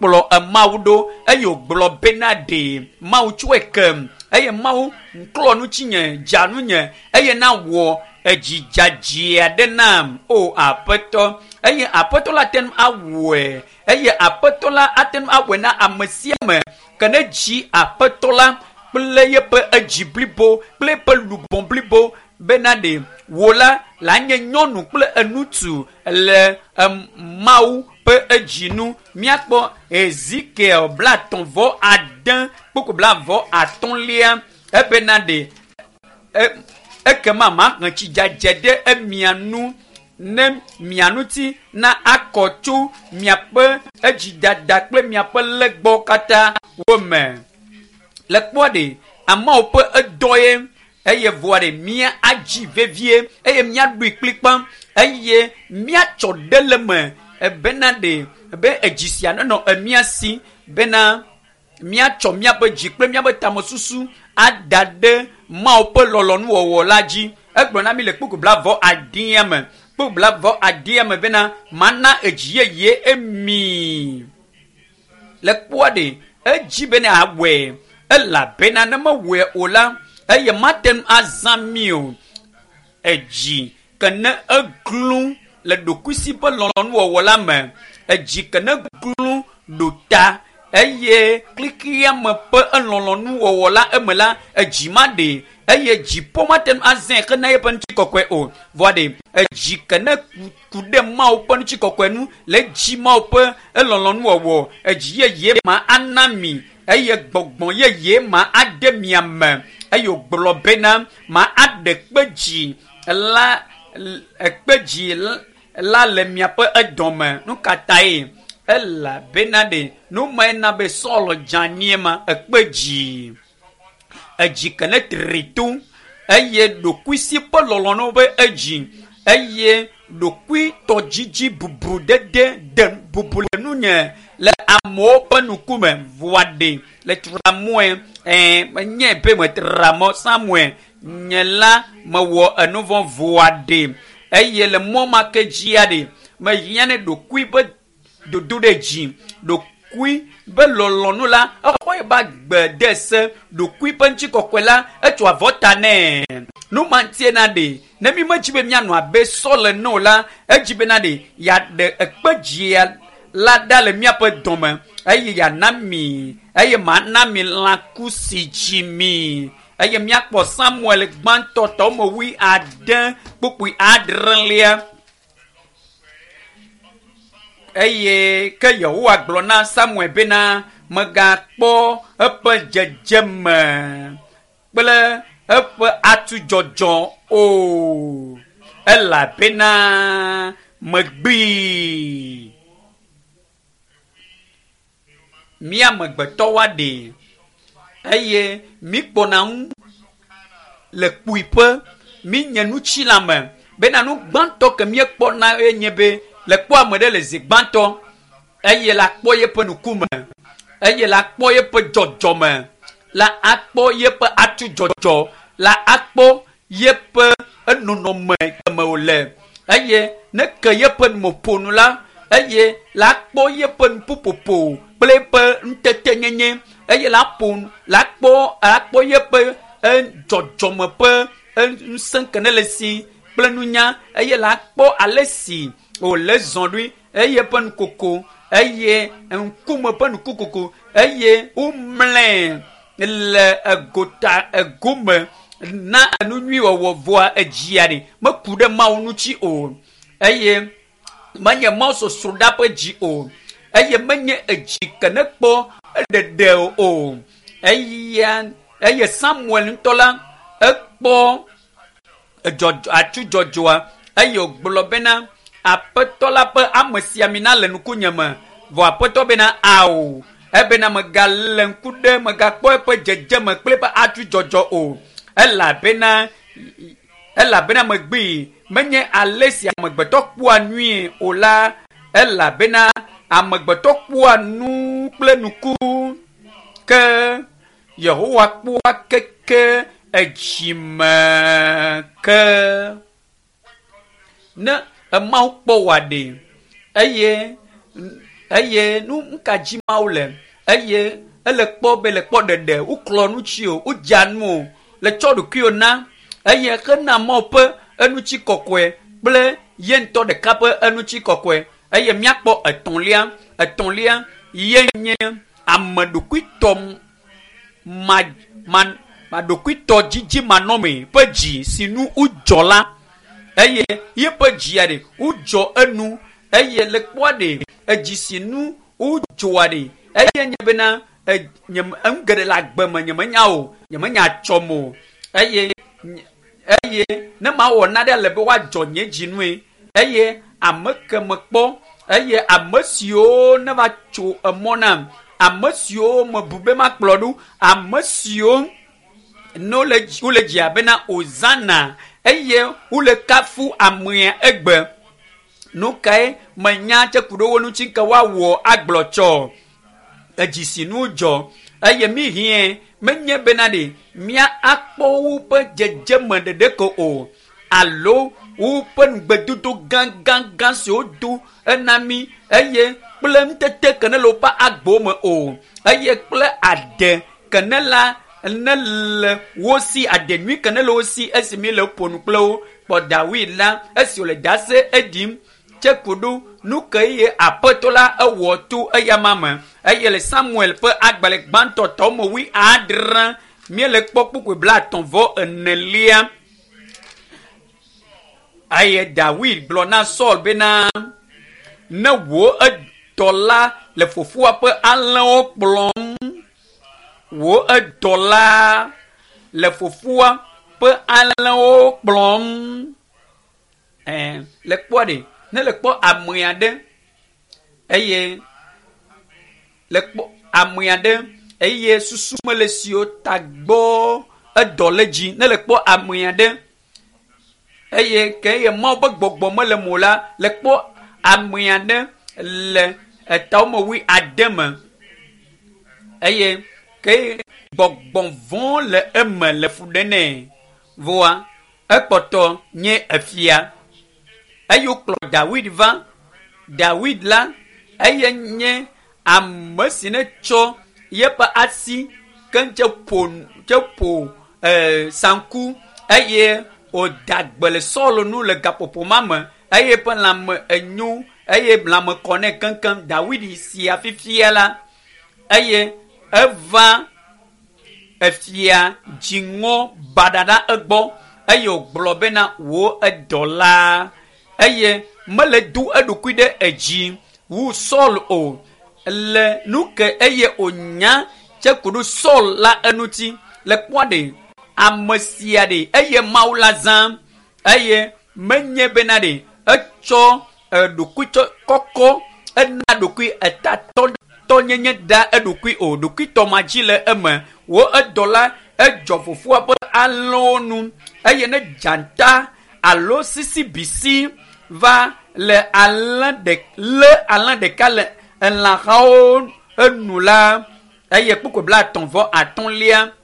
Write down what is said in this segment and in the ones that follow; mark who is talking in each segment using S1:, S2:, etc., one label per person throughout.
S1: ekplo emaudo eyo gblo benade mau chuekem eye mau nklonu chinye janu nye eye na wo ejijajia denam o apeto eye apeto la ten awe eye apeto la aten awe na amesiame kana ji apeto la ple ye pe ejiblibo ple pe lubon blibo benade wola la nye nyonu ple enutu le mau pe ejinu miakpo Ezekiel blaton vo adan poko bla vo atonlia ebenade ekema ma nchi jajede emianu ne mianuti na akotu miape ejidada ple miape legbo kata wome lekpo de ama ope edoye eye voade mia aji vevie eye mia du iklikpam eye mia chodeleme benade be ejisia no emia si bena mia cho mia be jikple mia be tamosusu adade ma ope lolonu wowo laji egbona mi le puku blavo adiam puku blavo adiam bena mana ejiye ye emi le kwade eji bena awe ela bena na mawe ola eye matem azamio eji kana eglu le dokusi pe lolonu wowo la me eji kana glu dota eye klikia me pe lolonu wowo la emela eji made eye ji pomatem azen kana ye pen chikokwe o voade eji kana kude ma o pen chikokwe nu le ji ma o pe lolonu wowo eji ye ma anami eye gbogbon ye ma ademiam eye ogbelobena ma adekpeji la ekpeji la le miape edome nu katai ela benade nu maina be solo janiema ekpeji eji kene tritu eye dokuisi pololono be eji eye dokui tojiji bubu dede de bubu nu nye le amo panukume voade le tramwe nye pe me tramo samwe nyela mawo enuvon voade eye le moma kejiade me yane dokui be dodo deji dokui be lolonu la okoye ba gbedese dokui penchi kokwela etu avotane nu mantie na de na mi majibe mianu abe sole no la ejibe na de ya de ekpejia la dale mi ape dome eye ya nami eye manami la kusijimi eye mi akpo Samuel gbanto to mo wi adan pupui adrelia eye ke Yehowa glona Samuel bena megakpo epe jejeme kple epe atujojo o ela bena megbi mia megbeto wade eye mi kpona le kpuipe mi nyenu chilame bena nu gbanto ke mi kpona enyebe le kpo amede le zigbanto eye la kpo ye pe nukume eye la kpo ye pe jojome la akpo ye pe atu jojo la akpo ye pe enonome keme ole eye ne ke ye pe moponu la eye la kpo ye pe pupopo ple pe ntete nyenye eye la pon la kpo ye pe jojome pe nsenkene si ple nunya eye la kpo alesi o le zondui eye pen koko eye nkume pen koko eye umle le gota egume na anunwi wo voa ejiade makude maunuchi o eye manye mauso soda pe ji o eye manye eji kanekpo dede o eye Samuel ntola ekpo jojo atu jojoa eye ogbelobena apetola pe amesiamina le nukunyama vo apeto bena au ebena megale nkude megakpo pe jejeme kple pe atu jojo o ela bena megbi menye alesia megbeto kpua nui ola ela bena amegbeto kpua nu kple nuku ke Yehowa kpua keke ejime ke ne emau kpo wade eye eye nu nkaji maule eye ele kpo be le kpo dede uklo nu chi o ujanu le cho du kio na eye kana mo pe enu chi kokwe ple yento de kape enu chi kokwe eye miakpo etonlia yenye amadukitom madukito jiji manome pe ji sinu ujola eye ye pe ji ade ujo enu eye le kpo de eji sinu ujo ade eye nyebena nyem angere la gbema nyemanya o nyemanya chomo eye ne ma wo na de lebe wa jonye jinwe eye ameke mekpo eye amasio ne va cho emona amasio mabube makplodu amasio no le ule jiabena ozana eye ule kafu amria egbe no kai manya te kudo wonu chinka wa wo agblocho ejisinu jo eye mi hie menye benade mia akpo upe jeje mendede ko o alo upen gbedudu gang so du enami eye plem tete kanelo pa agbo me o eye ple ade kanela nel wosi ade nui kanelo wosi esimi le ponu plo po David la esi le dase edim chekudu nukaye apotola ewotu eyamama eye le Samuel pe agbale gbanto tomo wi adran miele kpokpukwe bla tonvo enelia aye David blona Saul bena ne wo edola le fofua pe alon plom wo edola le fofua pe alon plom le kwade ne le kpo amriade eye le kpo amriade eye susumele sio tagbo edoleji ne le kpo amriade eye ke ye mo gbogbo mo le mola le kpo amriade le etawmo wi adem eye ke gbogbo von le eme le fudene voa ekpoto nye afia ayo klo David la eye nye amasine cho yepa asi kanche po sanku eye o dagbele solo nu le gapopo mama eye pa lam enyu eye blam kone kankan David si afifia la eye eva efia jingo badada egbo eye oglobena wo edola eye mele du edukuide eji wu Saul o le nuke eye onya chekudu Saul la enuti le kwade amasiade eye maulazam eye menye benade echo edukuito koko ena dukui eta tonyenye da edukui o dukui tomajile eme wo edola ejofufu apo alonu eye ne janta alo sisi bisi va le Alain de Cale en la raon enula eye poko bla tonvo atonlia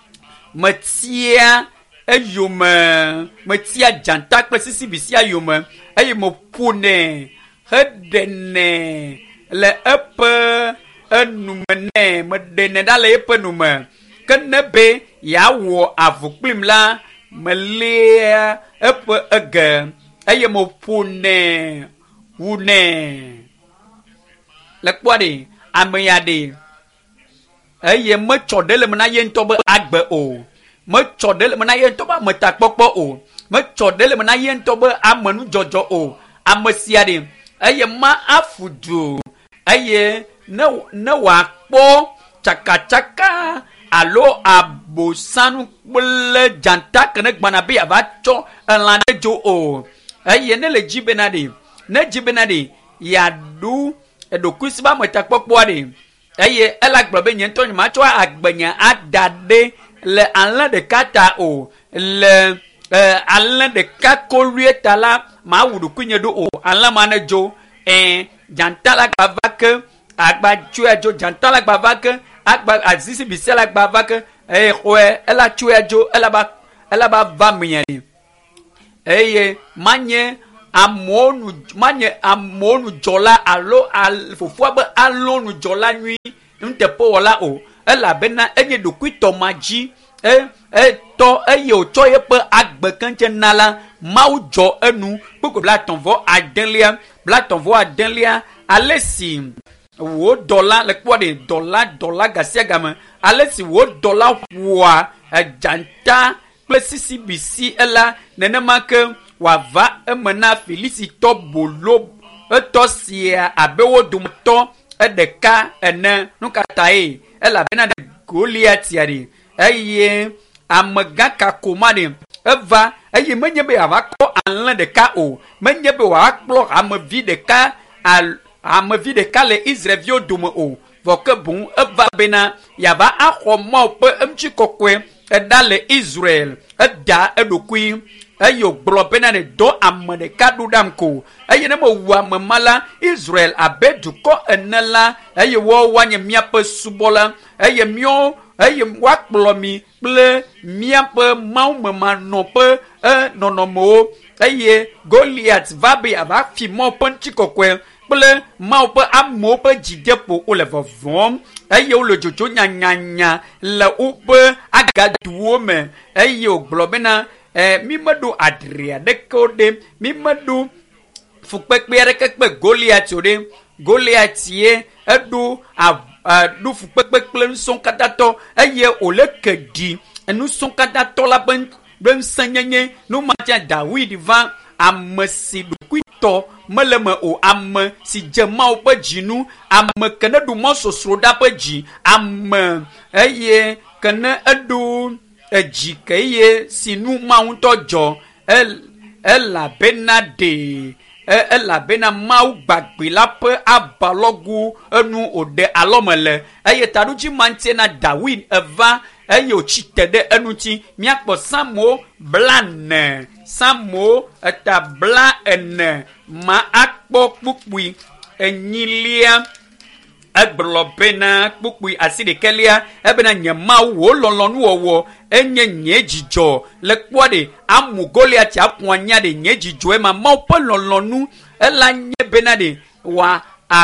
S1: metia eyome metia janta presisi bisia yome eye mo pune hedene le epe enumene medene dale epe nume kenebe yawo avukplim la melia epe ege eye mo pune wune le kwade ameyade eye me chodele mena ye ntobe agbe o me chodele mena ye ntobe metakpokpo o me chodele mena ye ntobe amenu jojo o amesiade eye ma afudu eye ne wakpo chaka alo abosanu kple janta kene gbana be abacho elane jo o eye ne le jibenade yadu edokusiba metakpokpo ade eye elagbobe nyento nyama cho agbenya adade le Alain de Kata o le Alain de Kakolueta la ma wudu kunyedo o Alain manejo janta la gbavake agba chuejo janta la gbavake agba azisi bisela gbavake khoe ela chuejo ela ba va minyani eye manye amonu manye amonu jola alo fofua be alonu jola nui ntepo wala o ela bena enye dokuito maji to eye ocho ye pe agbe kanche nala maujo enu poko bla tonvo adenlia alesi wo dollar le kwa de dollar gasia gama alesi wo dollar wa janta plesisi bisi ela nenema ke wava emena felicito bolo etosia abewo dumto edeka ene nukatae ela bena de Goliath yari eye amaga kakomani eva eye menye be avako anlan de ka o menye be wa akplo amavi de ka amavi de ka le Israelio dumo o voke bon eva bena yaba akomo pe emchi kokwe edale Israel eda edokui ayo blobena ne do amane kadu damko aye na mo wa mamala Israel abeduko enela aye wo wanye miape subola aye mio aye wakplomi ple miape maumema nope nonomo aye Goliath vabe ava fimo ponchi kokwe ple maupe amope jidepo ole vovom aye o le jojo nyanya le upe agaduo me aye o blobena mimadu adria de kode mimadu fukpekpe rekekpe Goliath ode Goliath ye edu du fukpekpe nson kadato eye ole kedi enu son kadato la ben sanyenye no matia David va amesi dukwito meleme o am si jema o pejinu am kana du mo sosro da peji am eye kana edu ejikeye sinu maunto jo la benade la bena mau gbagbe lape abalogu enu ode alomele eye taruji mantena David eva eye ochitede enuti miakpo samo blane samo eta bla ene ma akpo pupui enyilia agbelobena kpukui aside kelia ebena nyema wo lolonu owo enye nyejijo le kwade amu Goliath akwanya de nyejijo e ma po lolonu ela nye benade wa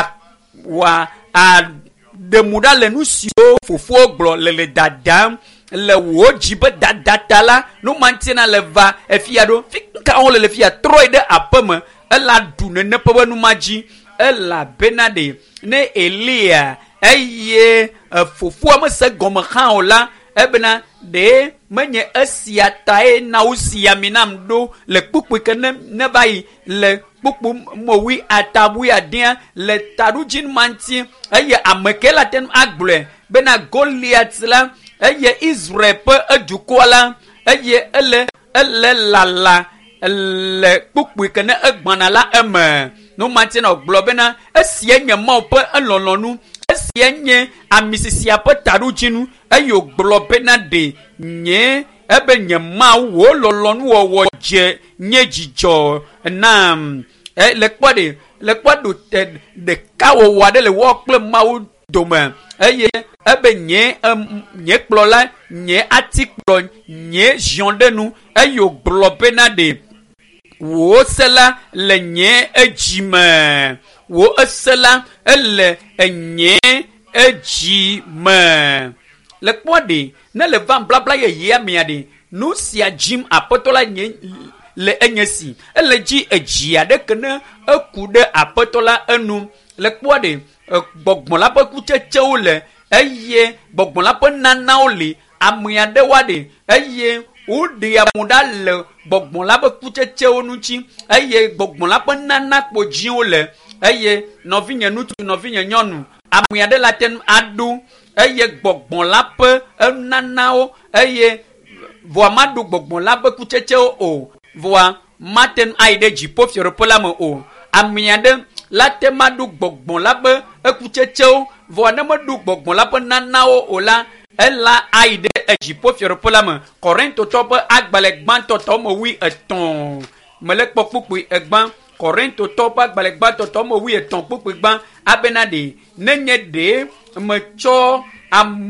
S1: de muda le nusio fofo glo le dada le wo jibe dada la no mantina le va efiado fika on le fia troide apeme ela dune ne pe nu maji ela benade ne Elia eye fofu amse gom khan ola ebena de menye asia tae na usia minam do le kpukpu kene ne bai le kpukpu mowi atabu ya dia le tarujin manti eye amekela ten agble bena Goliath la eye Israel pe edukola eye ele lala le kpukpu kene egbana la eme no mantina oglobena esie nyema ope elolonu esie nye amisisia pe tarujinu ayo globena de nye ebe nyema wo lolonu wo je nye jijo nam le kwado de kawo wade le wo ple mawu dome eye ebe nye kplola nye atikplo nye jondenu ayo globena de wo sela le nye ejime wo esela ele enye ejime le kwade ne le van blabla ye miade no sia jim apotola nye le enyesi ele ji ejia de kene ekude apotola enu le kwade gbogbon la pe kucheche ole eye gbogbon la pe nana ole amuya de wade eye o de amuda le gbogbon la be kucheche onuchi eye gbogbon la pe nana poji ole eye novinye nutu novinye nyonu amuya de la ten adu eye gbogbon la pe nana o eye vo amadu gbogbon la be kucheche o vo maten aide jipo fiore pola mo o amuya de la te madu gbogbon la be kucheche o vo na madu gbogbon la pe nana o la ela aide ejipo fiore polame Korinto tope agbalegban totomo wi eton melek pokpupu egban Korinto tope agbalegban totomo wi eton pupugban abenade nenye de mecho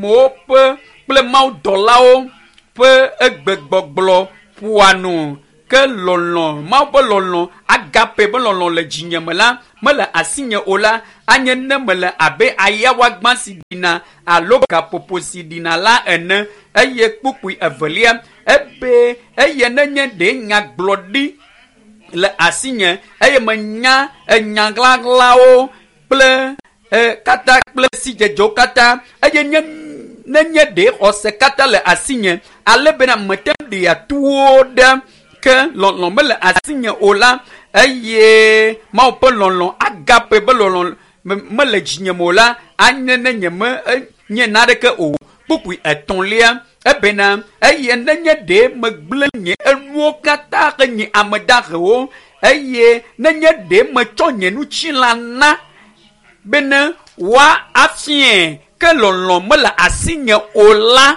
S1: amope ple mau dolao pe egbegboglo puanu que lolon ma bo lolon agape bo lolon le jinyemela me le asinye ola anye ne me le abe ayawa gbansidina aloka poposidina la ene eye kpukui evelia ebe eye nenye de nya glodi le asinye eye menya enyanglaglawo ple kata ple sijejo kata eye nenye de ose kata le asinye alebena metem de atuoda ke lon me le asinye ola eye ma opo lon agape be lon me le jinyemola anene nyeme nye nareke o pupui etonlia ebena eye nenye de me gblenya enuo kata ke nye amedaho eye nenye de me tonye nu chilana bena wa afien ke lon me la asinye ola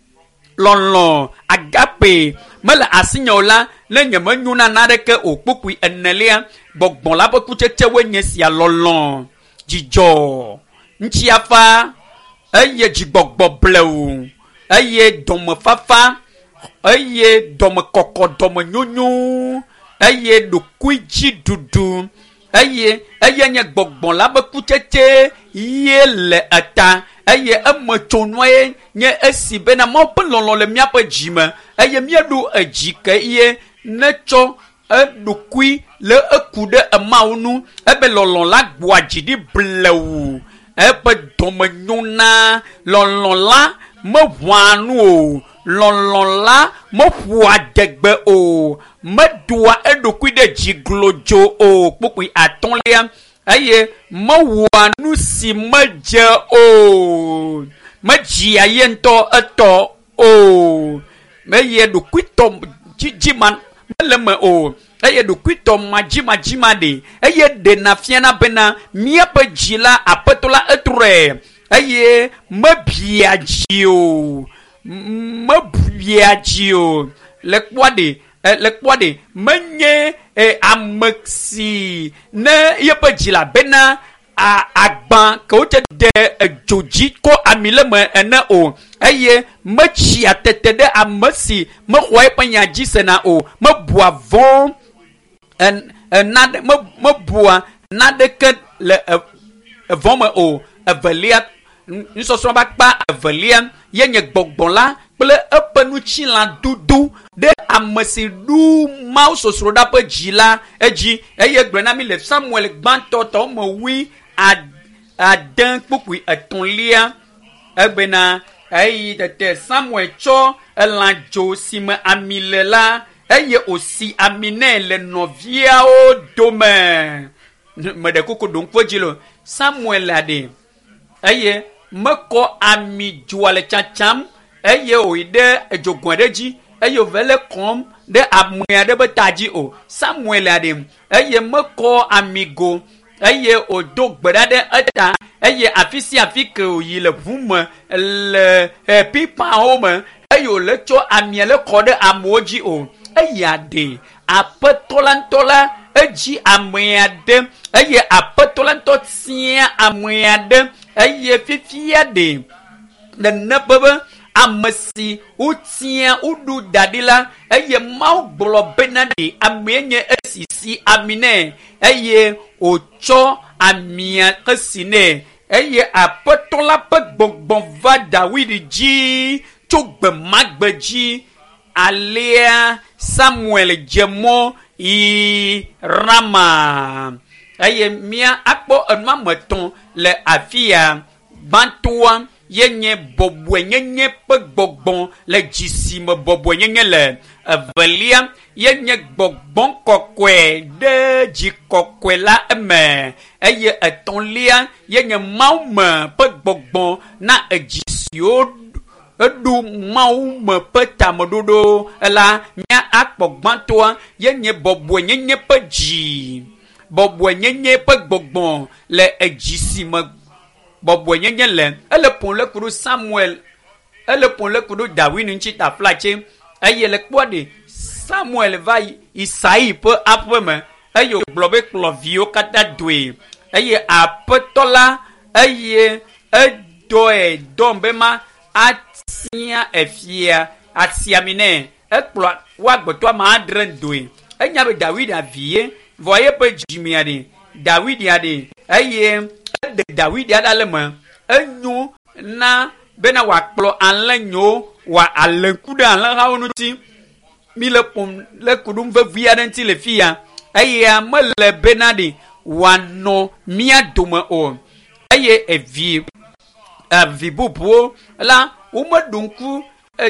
S1: lon agape me la asinye ola le nyeme nyuna nareke o pupui enelia bogbon la bo kucheche wenye sia lon jijo nchiafa eye jigbogbo blewu eye dome fafa eye dome koko dome nyonyo eye dokuiji dudu eye nye gbogbon la be kucheche ye le ata eye emetsonwe nye esi bena mo pelolo le miape jime eye miedu ejike ye necho edukui le ekude emaunu ebe lolon la gboaji di blewu ebe dome nyona lolon la me wanu o lolon la me wadegbe o me dua edukui de jiglojo o pokui atonlia eye me wanu si me je o me ji ayento eto o me ye dukui to jiman meleme o eye do kwito majima de eye de na fiana bena mia pe jila apetola etre eye mabiagio le kwade menye amaxi ne ye pe jila bena agban ko te de joji ko amileme ene o eye mechi atete de amasi me hoi panyaji sena o me boavon nade me boa nade ke le vome o evelia nsoso bakpa evelia yenye gbogbon la ple epenu chilan dudu de amasi du mau sosro da pe jila eji eye gbena mi le Samuel gbanto to mo wi adan pupui etonlia ebena eye tete Samuel cho elanjo sime amilela eye osi amine le novia o dome me de koko don fojilo Samuel ade eye meko ami juale chacham eye oide ejogundeji eye vele kom de amuya de betaji o Samuel ade eye meko amigo eye odo gbadade eta eye afisi afike oyile vume le pipa home eye le cho amiele kode amoji o eye ade apetolantola eji amuade eye apetolanto tia amuade eye fifiade de nebebe amesi utia udu dadila eye mau gbolo benade amenye esisi amine eye ocho amia kesine eye apetola pe gbogbon va Dawidi ji togbe magbeji alea Samuel jemo i Rama eye mia akpo enma meton le afia bantoa yenye bobwe yenye pe gbogbon le jisime bobwe yenye le evelia yenye gbogbon kokwe de jikokwe la eme eye etonlia yenye maume pe gbogbon na ejisio edu maume pe tamododo la mia akpogbantoa yenye bobwe yenye pe ji bobwe yenye pe gbogbon le ejisime bobwe yenye le ele pon le kuru Samuel ele pon le kuru Dawidi nchita flache eye le kwade Samuel va Isaïe pe apeme eye globe clovio kata dwe eye apetola eye dombe ma atia efia atiamine ekplo wa gbɔtɔ ma adre doe enya be David avie voye pe jimia de David ya de eye de David ya dale me enyo na bena wa kplo anle nyo wa alenku de anle ha onuti mi le pom le kudum ve via de nti le fia eye ma le bena de wa no mia dome o eye evi bubu la o ma dunku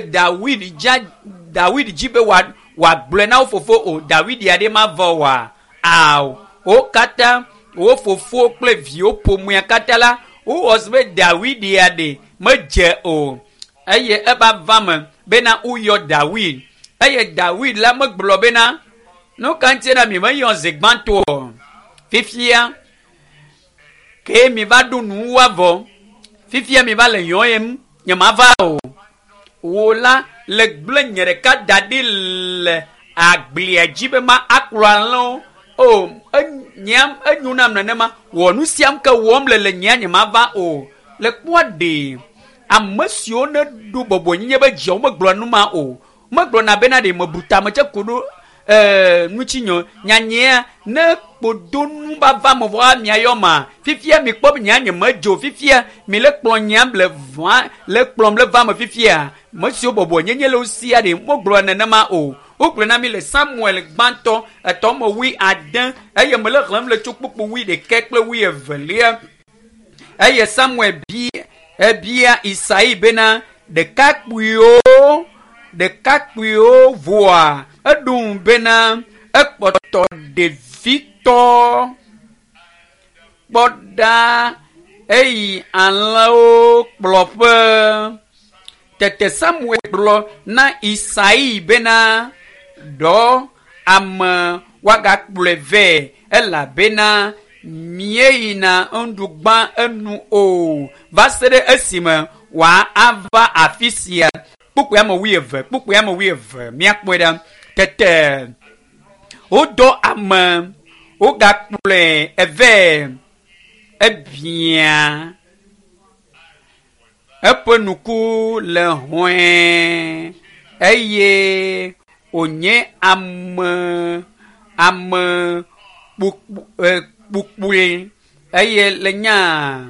S1: David jibe wa gble na fofo o David ya de ma vo wa aw o kata o fofo ple vi o pomu ya kata la o osbe David ya de ma je o eye eba vame bena uyo David eye David la ma gblo bena no kan tie na mi ma yon zegbanto fifia ke mi va dunu wa vo fifia mi va le yon em nyama va o wola le gble nyere ka dadil aglia jibe ma akralo o nyam anyunam na nema wonu siam ka wom le nyama va o le kwade amasio na du bobo nyenye ba je o maglo nu ma o maglo na bena de mabuta ma chakudu nuchinyo nyanye na podonu ba va mo wa mi ayoma fifia mi kpop nyanye ma jo fifia mi le kpon nyam le kplom le va ma fifia masio bobo nyenye le osia de moglo na ma o oklo na mi le Samuel gbanto atomo wi adan eye me le ram le chukpupu wi de kekle wi evelia eye Samuel bi ebia Isai bena de kakpuyo voa edum bena ekpoto de Victor boda ei anlao plope tete Samuel blo na Isai bena do am waga pleve ela bena mieina ondugba enu o vasere esima wa ava afisia pupu ya mo wieve miakpoda tete odo am oga ple eve ebia epenuku le hoin eye onye am bukbule eye lenya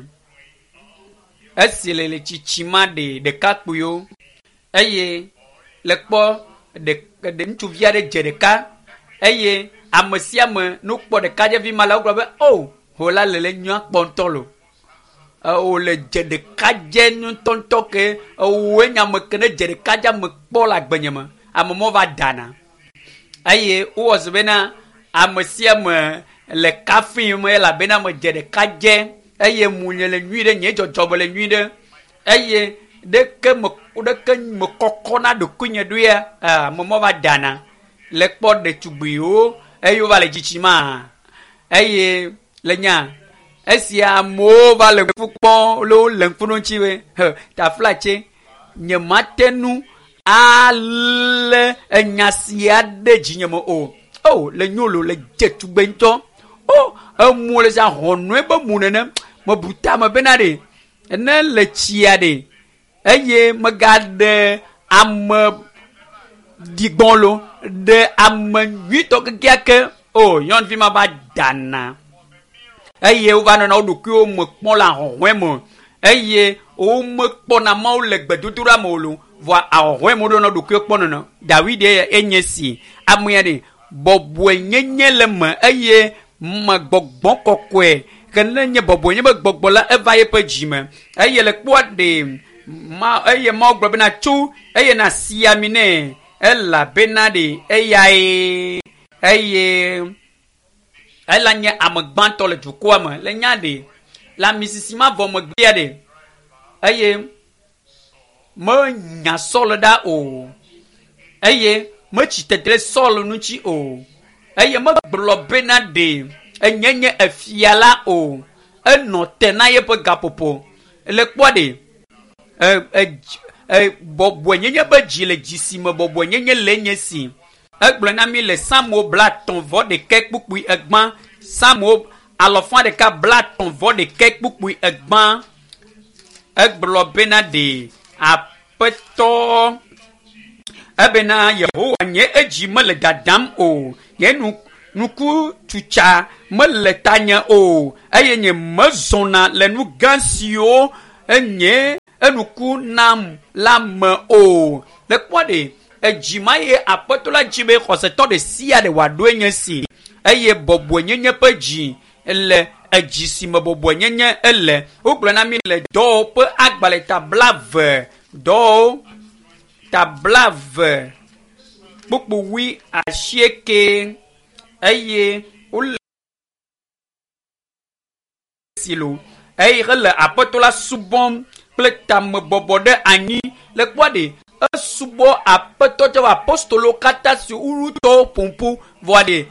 S1: esile le chichima de kakpuyo eye le kpo de ntuvia de jedeka eye amesiame no kpo de kaje vi mala ogbe o hola le nyu kpontolo o le jedeka je nyu tonto ke o nyame kene jedeka ja me kpo la gbenyama amomo va dana eye o ozbena amesiame le kafin me la bena me jedeka je eye munye le nyu de nye jojobo le nyu de eye de ke me kokona de kunye duya momo va dana le kpo de tugbiyo eye va le jichima eye le nya esia mo va le fukpo lo le funu chiwe ta flache nye matenu ale enyasia de jinyemo o le nyolo le jetugbento o mo le sa honu e ba munene mo buta ma benade ene le chiade eye magade am digbonlo de am 8 keke o yon fi ma ba dana eye o va no na du ki o mo pon la howe mo eye o mo pon na ma o le gbedutura mo lo vo a howe mo do na du ki pon no David enyesi amuyade bobo nyenye le ma eye ma gbogbon kokwe kenenye bobo nye gbogbo la eva ye pe jime eye le kpo de ma eye ma ogbo na chu eye na siamine ela benade eye ela nye amagbanto le juko ama le nyade la misisima vo mo gbe de eye mo nya solda o eye mo chitetre solo nuchi o eye mo gblo benade enyenye efiala o eno tenaye pe gapopo le kwade bobo nyenye ba jile jisime bobo nyenye lenyesi egble na mi le samo blaton vo de kek pupui egban samo alofan de ka blaton vo de kek pupui egban egblo benade apeto ebena Yehowa nye edzi mele dadam o nye nuku tutsa mele tanya o eye nye mezɔna le nu gã siwo enye enuku nam la me o le kpɔ de edzi ma ye aƒetɔ la dzi be xɔsetɔ de sia de wòaɖo nye si eye bɔbɔenyenye ƒe dzi le edzi si me bɔbɔenyenye ele wogblɔ na mi le dɔwo ƒe agbalẽ tabla dɔwo tabla kpukpuwi 90 eye wole silo eye hele aƒetɔ la subɔm kple tamebɔbɔ ɖe anyi le kpɔ de esubɔ aƒetɔ tse apostolo katã si wulutɔwo ƒoƒu vɔ de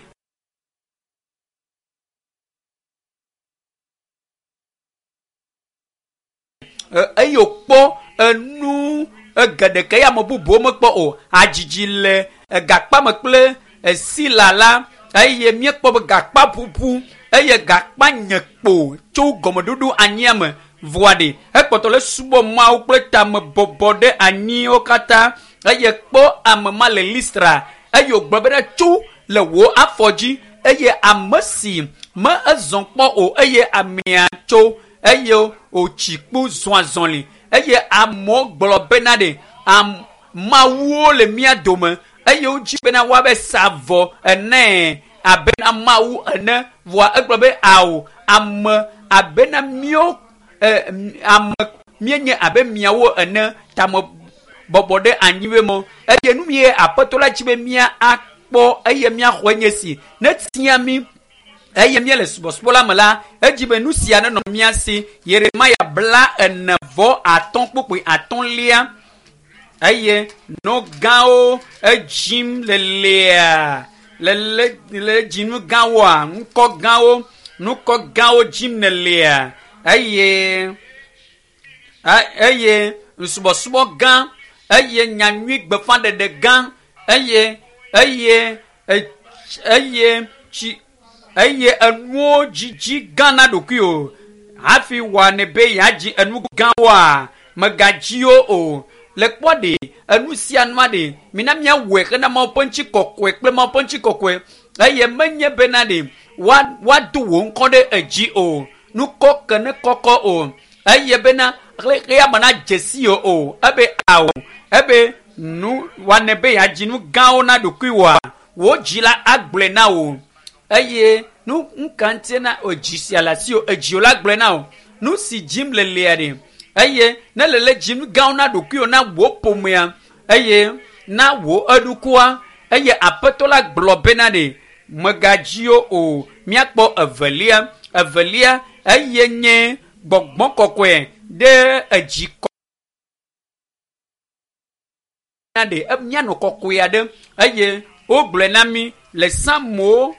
S1: eye wòkpɔ enu geɖe ke ya me bubuwo mekpɔ o adzidzi le gakpa me kple sila la eye míekpɔ be gakpa ƒuƒu eye gakpa nye kpo tso gɔmeɖoɖo anyia me vɔa de ekpɔtɔ le subɔ mawo kple tame bɔbɔ ɖe anyiwo katã eye kpɔ ame ma le Listra eye wògblɔ be ne tso le wò afɔ dzi eye ame si me ezɔ kpɔ o eye amea tso eye wòtsi kpu zɔazɔli eye amewo gblɔ bena de mawuwo le mía dome eye wodzi bena woabe sa vɔ ene abena mawu ene vɔa egblɔ be awo ame abena mío ame míenye abe miawo ene tame bɔbɔ ɖe anyiwe mo eye nu ye aƒetɔ la dzi be mía akpɔ eye míaxɔe nye si ne tia mi eye mía le subɔsubɔ la me la edzi be nu sia nenɔ mía si Yeremia 45:5 eye no gãwo edzim lelea le dzinu gãwoa nukɔ gãwo dzim lelea eye subɔsubɔ gã eye nyanyui gbeƒãɖeɖe gã eye enuwo dzidzi gã na ɖokui o hafi wɔ ne be yeadzi enu gãwoa megadziwo o le kpɔ ɖe enu sia nua ɖe mina míawɔe hena Mawu ƒe ŋuti kɔkɔe kple Mawu ƒe ŋuti kɔkɔe eye menye bena ɖe woado wò ŋkɔ ɖe edzi o nukɔ ke ne kɔkɔ o eye bena ɣeya me na dzesi o ebe awo ebe nu wane be yeadzi nu gãwo na ɖokui wòa wò dzi la agblɔe na wò eye nu nkantie na edzi sia le asi o edzi o la gblɔe na wò nu si dzim lelea ɖe eye ne lele dzim gãwo na ɖokui na wò ƒomea eye na wò eɖukua eye aƒetɔ la gblɔ bena ɖe megadziwo o míakpɔ evelia eye nye gbɔgbɔ kɔkɔe ɖe edzi kɔ na ɖe míanɔ kɔkɔe aɖe eye wogblɔe na mi le Samuel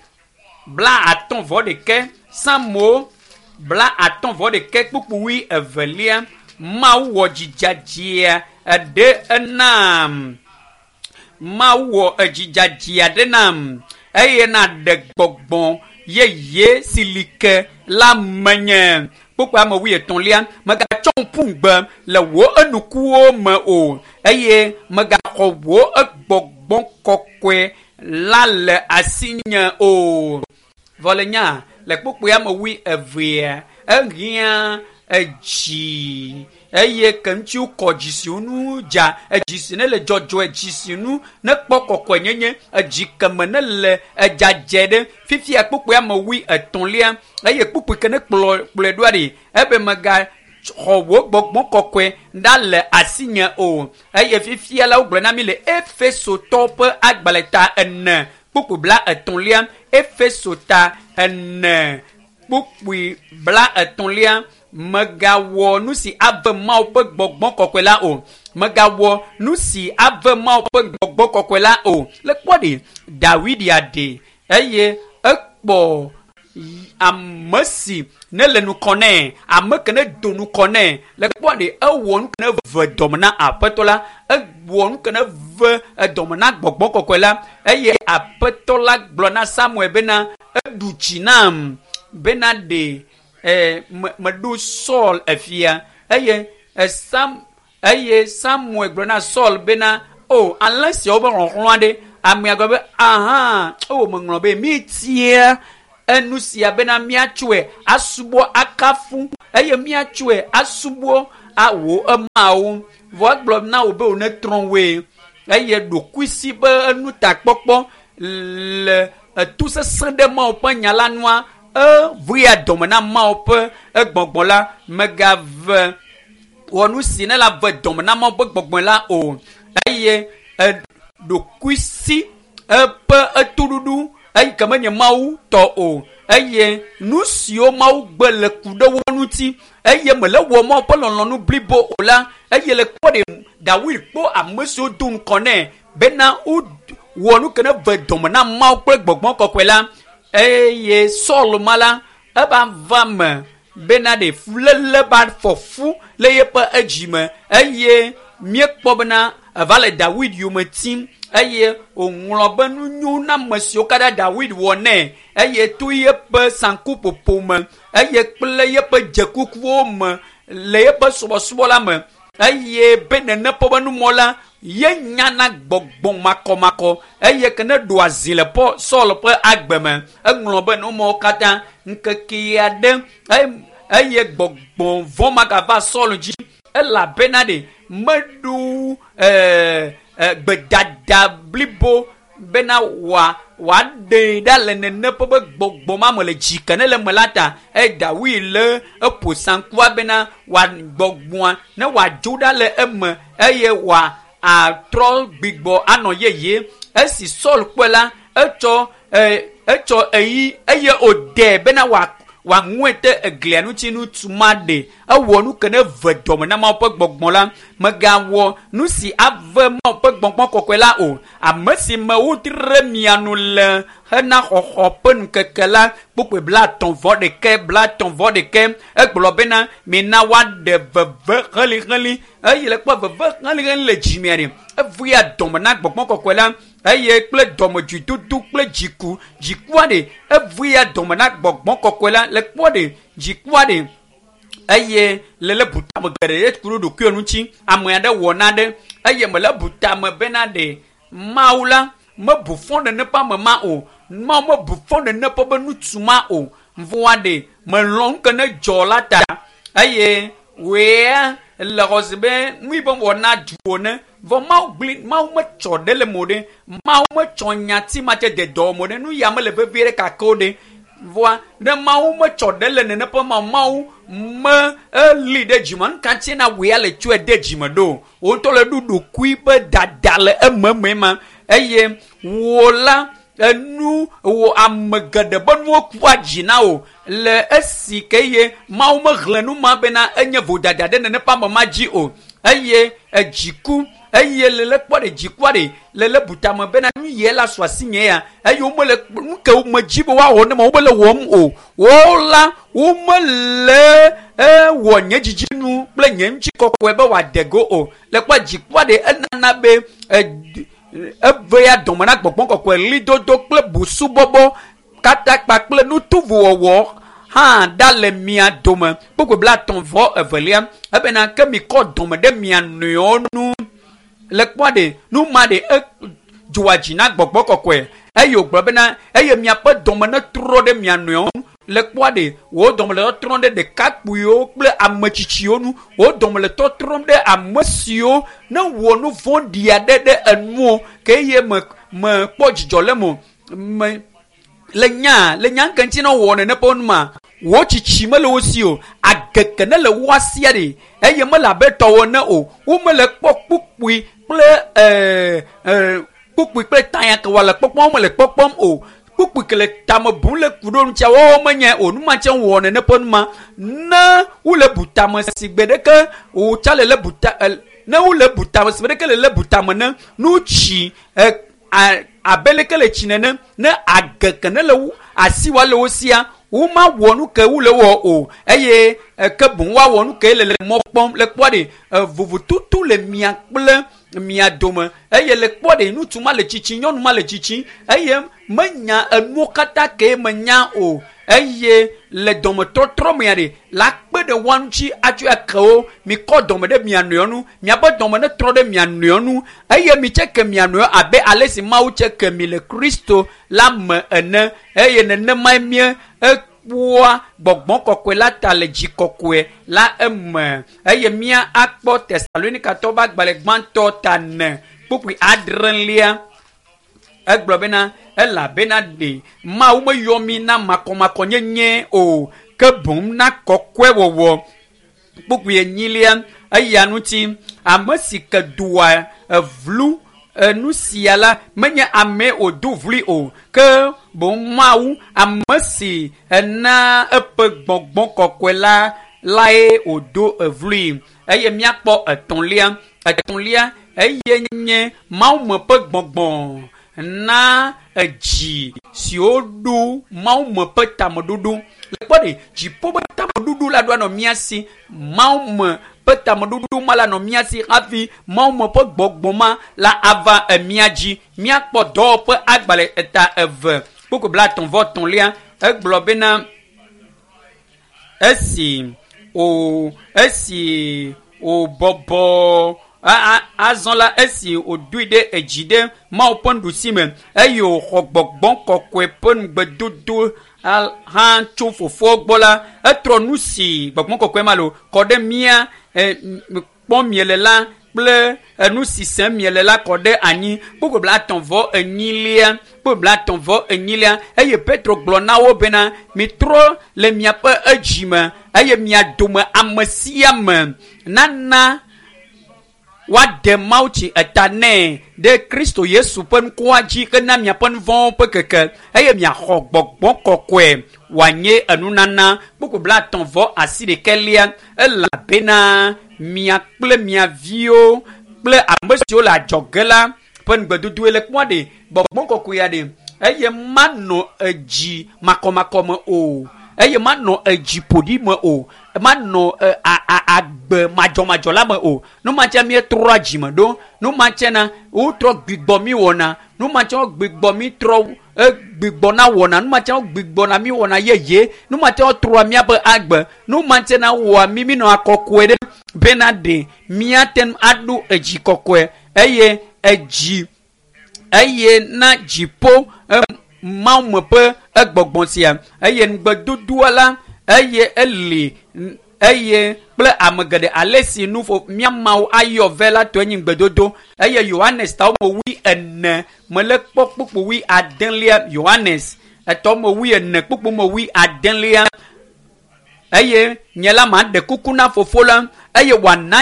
S1: 51 Samuel 51 kpukpuwi 2 Mawu wɔ dzidzadzia ɖe enam Mawu wɔ dzidzadzia ɖe nam eye na ɖe gbɔgbɔ yeye si li ke la menye kpukpua me 13 megatsɔ ŋkuŋgbe le wò enukuwo me o eye megaxɔ wò egbɔgbɔ kɔkɔe la le asinye o vɔlenya le kpukpua me 12 ehiã edzi eye keŋtsiwo kɔ dzisiwo nu dza edzisi ne le dzɔdzɔ edzisi nu ne kpɔ kɔkɔe nyenye edzi keme ne le edzadze ɖe fifia kpukpua me 13 eye kpukpui ke ne kplɔe ɖoa ɖe ebe mega xɔ wò gbɔgbɔ kɔkɔe ɖa le asinye o eye fifia la wogblɔ na mi le Efesotɔ ƒe agbalẽ ta 4 kpukpui 13 Efesota 4 kpukpui 13 megawɔ nu si ave Mawu ƒe gbɔgbɔ kɔkɔe la o megawɔ nu si ave Mawu ƒe gbɔgbɔ kɔkɔe la o le kpɔ ɖe David aɖe eye ekpɔ ame si ne le nu kɔ nɛ ame ke ne do nu kɔ nɛ le kpɔ ɖe ewɔ nu ke ne ve dɔme na aƒetɔ la ewɔ nu ke ne ve dɔme na gbɔgbɔ kɔkɔe la eye aƒetɔ la gblɔ na Samuel bena eɖu tsi nam bena ɖe meɖo Saul efia eye Samuel gblɔ na Saul bena oh unless you over on de amia go be aha oh mongro be mi tie enu sia be na mi atwe asubo akafu eye mi atwe asubo awo amawo vo glob na obe o ne tron we eye do kwisi be enu takpokpo le tout ce sang de ma opa nyala noa vuya domana ma opa gbogbon la megave wonu sine la ve domana ma opa gbogbon la o eye do kwisi pe etududu eye kamanya mau to o eye nusio mau gbele kudo wonuti eye mele wo mo pe lonlonu blibo ola eye le ko de David po ameso dun kone bena u wonu kene ve domana mau pe gbogbon kokwela eye Saul mala eba vame bena de flele bad fofu le ye pe ejime eye miekpo bena vale David yumetim eye onglobenu nyu na masio kada David wone eye tu ye pe sanku popome eye ple ye pe jekuku me le ye pe sobo la me eye benene pobenu mola ye nyana gbogbon mako eye kene do azile po Saul pe agbeme englobenu mo kata nkeke de eye gbogbon vo magava Saul ji ela benade medu bedada blibo bena wa de dale ne pobe gbogbo mamole jikane le melata David le posankwa bena wa gbogbo na wa juda le eye wa a tro gbigbo ano yeye esi Saul kwela echo eye ode bena wa nwete eglianu chinu tumade awonu kene vedom na ma pe gbogbon la magawo nu si ave ma pe gbogbon kokwela o amesi ma utre mianu le hena hohopen kekela pukwe bla ton vode ke egbobena mina wa de veve khali ayile kwa veve khali le jimiari evuya dom na gbogbon kokwela eye kple domoju tutu kple jikuade evuya dom na gbogbon kokwela le kwade jikuade eye lele buta magare etkuru do kyonuchi amoya de wonade eye mele buta me benade maula me bufonde ne pa ma o ma me bufonde ne pa benu tuma o mvoade me lonke ne jolata eye we le rosebe mi bon wona duone vo ma me chodele mode ma me chonyati mate de do mode nu ya me le vevere kakode voa de ma me chodele ne pa ma me leader jiman kantina we ale tue de jimado o to le dudu kuibe dadale emema eye wola enu wo amgade bonwo kwajina o le esikeye ma me glenu ma bena enye vodadade ne pa ma ji o eye ejiku eye lele kwade jikwade lele butama bena nu ye la swasinye ya eye o mele nke o majibo wa ho ne ma o mele wom o wola o mele wonye jijinu ple nyemchi kokwe be wa dego o le kwa jikwade enana be eveya domana gbogbon kokwe lidodo ple busu bobo katakpa ple nutuvu owo ha dale mia dome pokwe bla ton vo evelia ebena kemi ko dome de mia nuonu le kwade nu made juajina gbogbo kokwe eyo gbobena eye mia pe dome na tro de mia nuonu le kwade wo dome le tron de kakpuyo ple amachichio nu wo dome le tron de amasio na wo nu vondia de enu ke ye me pojijo le mo le nya kanti na wo ne ponma wo chichi me le osio ageke ne le wasia de eye me la beto wo na o wo me le pokpukui ple pukui ple tanya ke wala pokpom me le pokpom o pukui ke le tamo bun le kudo ntia wo menye o nu ma chen wo ne ponma na wo le butama sigbedeke o chale le buta na wo le butama sigbedeke le butama na nu chi abeleke le chinene ne ageke ne le asiwa le osia uma wonu ke wule wo o eye ke bun wa wonu ke le mopom le kwade vuvu tutu le mia ple mia dome eye le kwade nu tuma le chichi nyonu ma le chichi eye menya enu kata ke menya o eye le dometɔtrɔ mea de la kpe ɖe wɔn ŋuti atso akewo mi kɔ dɔme ɖe mia nɔewo miabe dɔme ne trɔ ɖe mia nɔewo eye mi tse ke mia nɔewo abe ale si Mawu tse ke mi le Kristo la me ene eye nenema mie kpɔa gbɔgbɔ kɔkɔe la ta le dzi kɔkɔe la eme eye mia akpɔ Tesalonikatɔ ba agbalẽ gbãtɔ ta ne kpukpui adrelia egblɔ bena elabena de Mawu meyɔ mi na makɔmakɔ nyenye o ke boŋ na kɔkɔe wɔwɔ kpukpui enyilia eya ŋuti ame si ke doa evlu nu sia la menye ame wòdo vli o ke boŋ Mawu ame si ena eƒe gbɔgbɔ kɔkɔe la lae wòdo evli eye miakpɔ etɔ̃lia eye nye Mawu me ƒe gbɔgbɔ na edzi siwo ɖo Mawu me ƒe tameɖoɖo le kpɔ ɖe dziƒo ƒe tameɖoɖo la ɖo anɔ mía si Mawu me ƒe tameɖoɖo ma la nɔ mía si hafi Mawu me ƒe gbɔgbɔ ma la ava mía dzi míakpɔ dɔwɔƒe agbalẽ eta eve kpokpo bla tɔ̃vɔ tɔ̃lia egblɔ bena esi wòbɔbɔ azɔ la esi wòdoe ɖe edzi ɖe Mawu ƒe nuɖusime eye wòxɔ gbɔgbɔ kɔkɔe ƒe ŋugbedodo hã tso fofoa gbɔ la etrɔ nu si gbɔgbɔ kɔkɔe ma lo kɔ ɖe mía kpɔ miele la kple enu si se miele la kɔ ɖe anyi kpokpo bla tɔ̃vɔ enyilia eye Petro gblɔ na wo bena mitrɔ le miaƒe edzime eye mia dome ame sia me nana woaɖe Mawutsi eta nɛ ɖe Kristo Yesu ƒe ŋkɔa dzi hena miaƒe nu vɔ̃wo ƒe keke eye miaxɔ gbɔgbɔ kɔkɔe wòanye enunana kpokpo bla tɔ̃vɔ asi ɖekɛlia elabena mia kple mia viwo kple ame siwo le adzɔge la ƒe ŋugbedodoe le kpɔa ɖe gbɔgbɔ kɔkɔea ɖe eye manɔ edzi makɔmakɔ me o eye manɔ edzi ƒoɖi me o manɔ agbe madzɔmadzɔ la me o numatsia mietrɔ adzime ɖo numatsia na wotrɔ gbigbɔ mi wɔna numatsia gbigbɔ mi trɔ gbigbɔ na wɔna numatsia gbigbɔ na mi wɔna yeye numatsia trɔa miaƒe agbe numatsia na wɔa mi nɔ akɔkɔe ɖe bena ɖe miate aɖo edzi kɔkɔe eye edzi eye na dziƒo Mawu me ƒe egbɔgbɔ sia eye ŋugbedodoa la eye eli eye kple ame geɖe ale si nufo mía Mawu ayɔ ve la to enyi ŋugbedodo eye Yohanes ta wɔme 14 mele kpɔ kpukpu 15 Yohanes etɔ wɔme 14 kpukpu 15 eye nye la ma ɖe kuku na fofo la eye wòana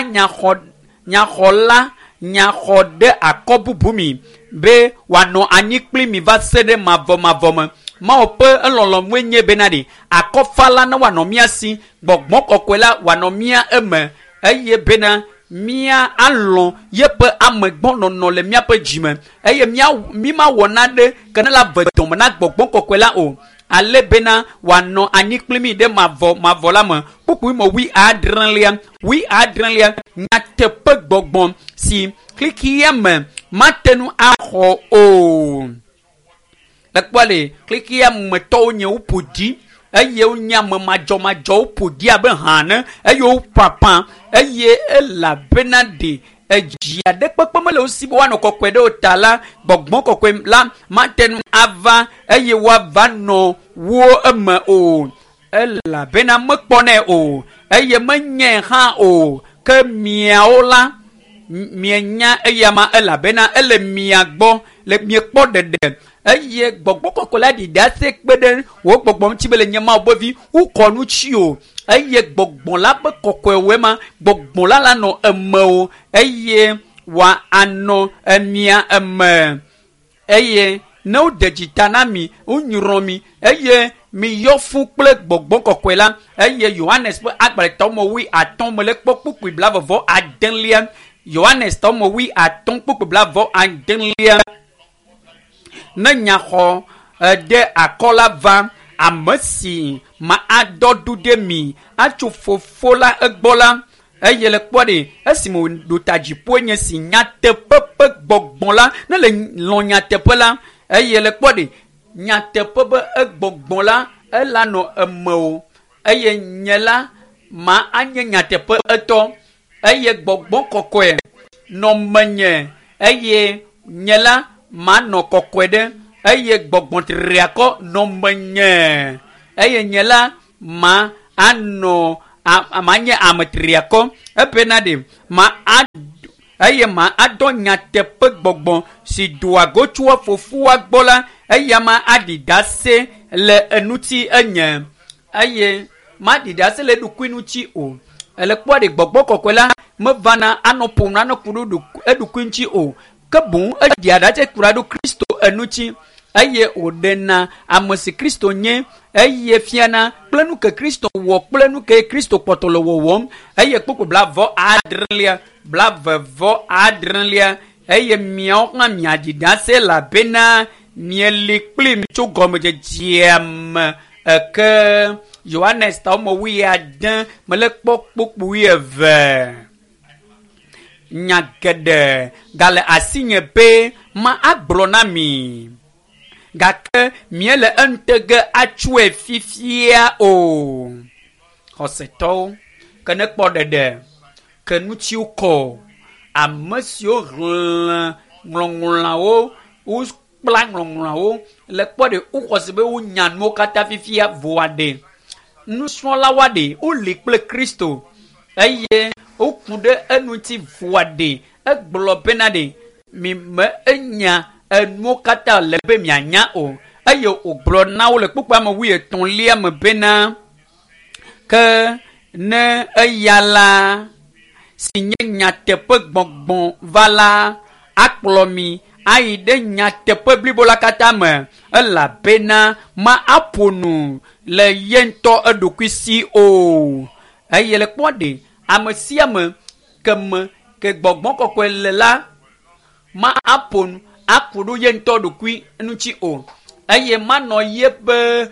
S1: nyaxɔ ɖe akɔ bubu mi be wòanɔ anyi kpli mi va se ɖe mavɔ me Mawu ƒe elɔlɔ̃woe nye bena ɖe akɔfa la ne wòanɔ mía si gbɔgbɔ kɔkɔe la wòanɔ mía eme eye bena mía alɔ yeƒe amegbɔnɔnɔ le míaƒe dzime eye mí ma wɔ naɖe ke ne la ve dɔme na gbɔgbɔ kɔkɔe la o ale bena wòanɔ anyi kpli mi ɖe mavɔ la me kpukpui me 17 nyateƒe gbɔgbɔ si klikia me mate nu axɔ o ekpɔ le klikia me tɔwo nye wo ƒoɖi eye wonye ame madzɔmadzɔwo ƒoɖi abe hã ne eye wo ƒaƒã eye elabena ɖe edzi aɖe kpekpe mele wo si be woanɔ kɔkɔe ɖe wo ta la gbɔgbɔ kɔkɔe la mate nu ava eye woava nɔ wo eme o elabena mekpɔnɛ o eye menye hã o ke miawo la mienya eyama elabena ele mia gbɔ le miekpɔ ɖeɖe eye gbɔgbɔ kɔkɔ la ɖiɖi ase kpe ɖe wo gbɔgbɔ ŋuti be le nye Mawu ƒe vi wokɔ nu tsi o eye gbɔgbɔ la ƒe kɔkɔewoe ma gbɔgbɔ la nɔ eme o eye wòa anɔ emia eme eye ne woɖe dzi ta na mi wonyrɔ mi eye mi yɔ fún kple gbɔgbɔ kɔkɔe la eye Yohanes ƒe agbalẽtɔ me 15 me le kpɔ kpukpui blavɔvɔ adelia Yohanes tɔ me 15 kpukpui blavɔ adelia ne nyaxɔ ɖe akɔ la va ame si ma adɔ ɖu ɖe mi atso fofo la egbɔ la eye le kpɔ ɖe esime wòɖo ta dziƒoe nye si nyateƒe ƒe gbɔgbɔ la ne le lɔ̃ nyateƒe la eye le kpɔ ɖe nyateƒe ƒe egbɔgbɔ la elano emo eye nyela ma anye nyateƒe etɔ eye gbɔgbɔ kɔkɔe nɔ menye eye nyela ma nɔ kɔkɔe ɖe eye gbɔgbɔ triakɔ nɔ menye eye nyela ma anɔ ma nye ame triakɔ ebena ɖe ma eye ma adɔ nyateƒe gbɔgbɔ si doa go tso fofoa gbɔ la eya ma aɖi ɖase le enuti enye eye ma ɖi ɖase le eɖokui ŋuti o ele kpɔ ɖe gbɔgbɔ kɔkɔe la mevana anɔ ƒom na anɔ ku ɖo eɖokui ŋuti o ke boŋ eɖia ɖase kura ɖo Kristo enuti eye wòɖena ame si Kristo nye eye fiana kple nu ke Kristo wɔ kple nu ke Kristo kpɔtɔ le wɔwɔm eye kpokpo blavevɔ adrelia eye miawo hã miaɖi ɖase elabena mieli kplim tso gɔmedzedzea me ke Yohanes ta wɔme 10 mele kpɔ kpokpo 12 nya geɖe gale asinye be ma agblɔ na mi gake miele entege atsɔe fifia o xɔsetɔwo ke ne kpɔ ɖeɖe ke nutiwo kɔ ame siwo ŋlɔŋlɔawo kpla ŋlɔŋlɔawo le kpɔ ɖe woxɔ si be wonya nuwo katã fifia voa ɖe nusrɔ̃lawo ɖe woli kple Kristo eye woku ɖe enuti voa ɖe egblɔ bena ɖe mi me enya enuwo katã le be mianya o eye wògblɔ na wo le kpukpua me 13 me bena ke ne eya la si nye nyateƒe gbɔgbɔ va la akplɔ mi ayi ɖe nyateƒe blibo la katã me elabena ma aƒo nu le ye ŋutɔ eɖokui si o eye le kpɔ ɖe ame sia ame ke gbɔgbɔ kɔkɔe le la ma aƒo nu aku ɖo ye ŋutɔ ɖokui ŋuti o eye manɔ ye be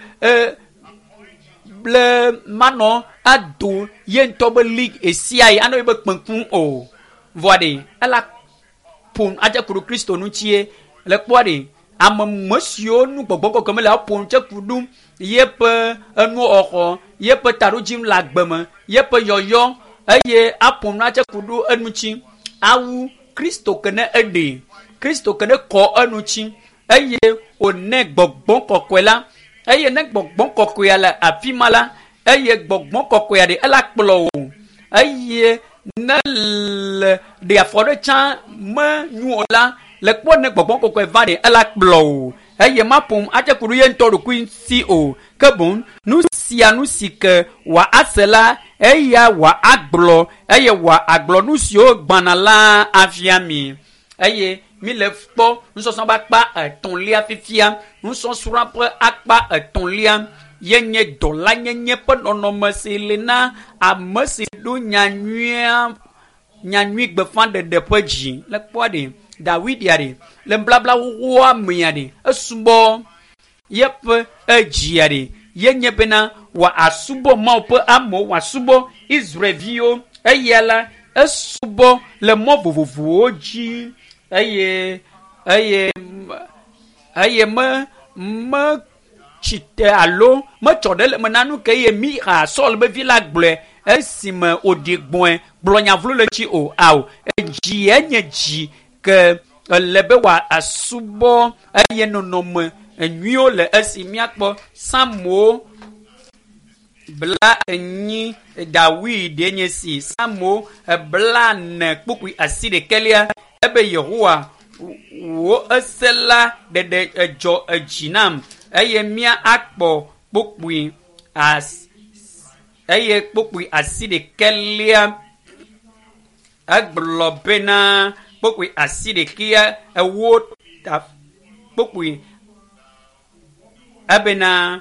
S1: ble manɔ ado ye ŋutɔ be li esia yi anɔ ye be kpekun o vɔa ɖe ela ƒo adze ku ɖo Kristo ŋutie le kpɔ ɖe ame mesiwo nu gbɔgbɔ kɔkɔe me le aƒo nu tse ku ɖum yeƒe enuwo xɔxɔ yeƒe taɖodzim le agbe me yeƒe yɔyɔ eye aƒo nu adze ku ɖo eŋuti awu Kristo ke ne eɖe Kristo ke ne kɔ eŋuti eye wòne gbɔgbɔ kɔkɔe la eye ne gbɔgbɔ kɔkɔea le afi ma la eye gbɔgbɔ kɔkɔea ɖe ela kplɔ o eye ne le ɖe afɔ ɖe tsã menyo la le kpɔ ne gbɔgbɔ kɔkɔe va ɖe ela kplɔ o eye ma ƒom adze ku ɖo ye ŋutɔ ɖokui si o ke boŋ nu sia nu si ke wòa ase la eya wòa agblɔ eye wòa agblɔ nu siwo gbana la afia mi eye mi le kpɔ nusɔsrɔ̃ ƒe akpa 3 fifia nusɔsrɔ̃ ƒe akpa 3 ye nye dɔla nyenye ƒe nɔnɔme si le na ame si ɖo nyanyui gbefa ɖeɖe ƒe dzi le kpɔ ɖe Davidia ɖe le blabla wɔa mea ɖe esubɔ yeƒe edzia ɖe ye nye bena wòa asubɔ Mawu ƒe amewo wòa subɔ Israelviwo eya la esubɔ le mɔ vovovowo dzi eye me tsite alo metsɔ ɖe le me na nu ke eye Mixa Sɔl be vi la gblɔe esime wòɖi gbɔe gblɔ nya vlo le tsi o ao edzi enye dzi ke le be wòa asubɔ eye nɔnɔme nyuiwo le esi miakpɔ Samuel 8 David enye si Samuel 49 ebe Yehowa wo ese la ɖeɖe edzɔ edzi nam eye mia akpɔ kpokpui eye kpokpui 19 egblɔ bena kpokpui 19 ewo kpokpui ebena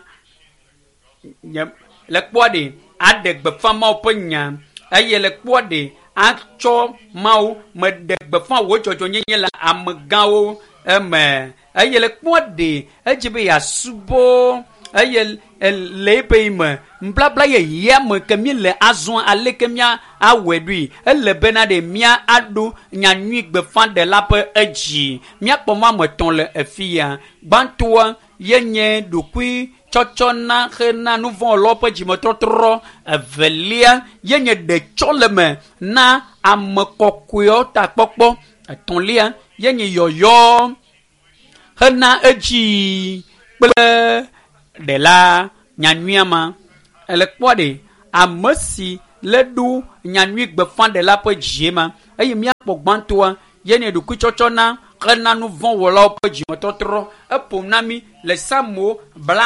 S1: le kpɔ ɖe aɖe gbefa Mawu ƒe nya eye le kpɔ ɖe atsɔ Mawu me ɖe gbefa wo dzɔdzɔnyenye le amegãwo eme eye le kpɔ ɖe edzi be yeasubɔ eye le eƒe me nblabla yeyea me ke mi le azɔ aleke mia awɔe ɖoe ele bena ɖe mia aɖo nyanyui gbefa ɖela ƒe edzi miakpɔ mo 3 le afi ya gbãtɔa ye nye ɖokui tsɔtsɔna hena nu vɔ̃ wɔlawo ƒe dzimetɔtrɔ. Evelia yenye ɖe tsɔ le me na ame kɔkɔewo ta kpɔkpɔ. Etɔ̃lia yenye yɔyɔ hena edzi kple ɖela nyanyuia ma. Ele kpɔ ɖe ame si le ɖo nyanyui gbefa ɖela ƒe dzie ma eye míakpɔ gbãtɔa yenye ɖokuitsɔtsɔ na hena nu vɔ̃ wɔlawo ƒe dzimetɔtrɔ. Eƒom na mi le Samuel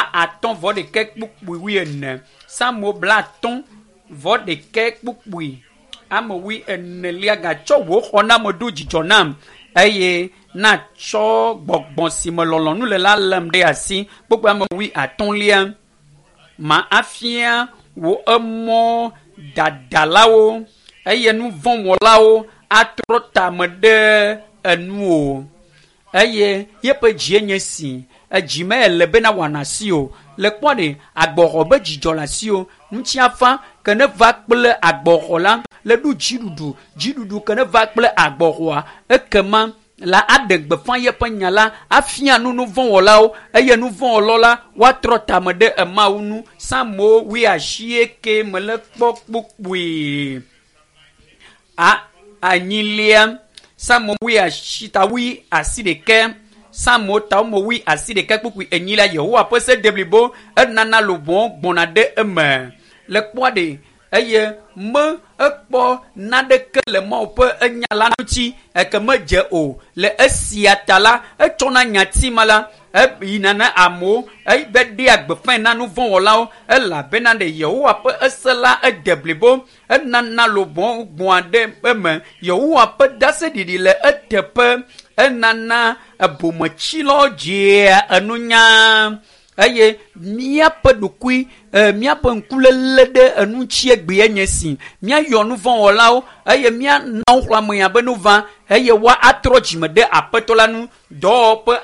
S1: 50:14 Samuel 50:14 ame 14 gatsɔ wò xɔ na me ɖo dzidzɔ nam eye na tsɔ gbɔgbɔ si me lɔlɔnu le la lem ɖe asi kpokpo ame 15 ma afia wo emɔ dadalawo eye nu vɔ̃ wɔlawo atrɔ tame ɖe enu o eye yeƒe dzie nye si edzi me ele bena wòana si o le kpɔ ɖe agbɔxɔ be dzidzɔ le asi o ŋutiafa ke ne va kple agbɔxɔ la le ɖo dziɖuɖu ke ne va kple agbɔxɔa ekema la aɖe gbefa yeƒe nya la afia nu vɔ̃ wɔlawo eye nu vɔ̃ wɔlawo la woatrɔ tame ɖe emawu nu. Samuel 19 me le kpɔ kpukpui anyilia Samuel 19 Samuel 19 kpukpui enyilia Yehowa ƒe se de blibo enana lobɔ gbɔna ɖe eme le kpɔ ɖe eye me ekpɔ naɖeke le Mawu ƒe enya la ŋuti eke medze o le esia ta la etsɔna nyatima la yina na amewo be ɖe agbefa na nu vɔ̃ wɔlawo elabena ɖe Yehowa ƒe ese la ede blibo enana lobɔ gbɔa ɖe eme. Yehowa ƒe daseɖiɖi le eteƒe enanaebometsilawo dzia enunya eye míaƒe ɖokui míaƒe ŋkulele ɖe enutsi egbea nye si míayɔ nu vɔ̃ wɔlawo eye míana wo xlãmea be nu va eye woa atrɔ dzime ɖe aƒetɔ la nu. Dɔwɔƒe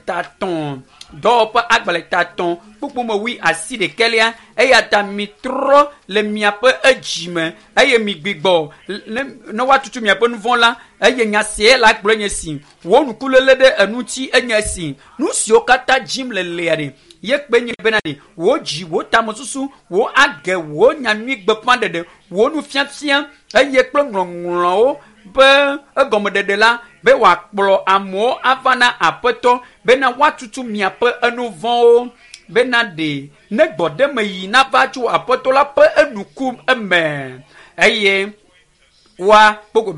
S1: agbalẽta 3 kpukpu me 19 eya ta mitrɔ le miaƒe edzime eye migbigbɔ ne woatutu miaƒe nu vɔ̃ la eye nya sie la gblɔ nye si wo nukulele ɖe enuti enye si nu siwo katã dzim le lea ɖe ye kpe nye bena ɖe wo dzi wo tamesusu wo age wo nyanyui gbeƒã ɖeɖe wo nufiafia eye kple ŋlɔŋlɔwo be egɔmeɖeɖe la be wòakplɔ amewo ava na aƒetɔ bena woatutu miaƒe enu vɔ̃wo bena ɖe ne gbɔɖeme yi nava tso aƒetɔ la ƒe enuku eme eye woa kpokpo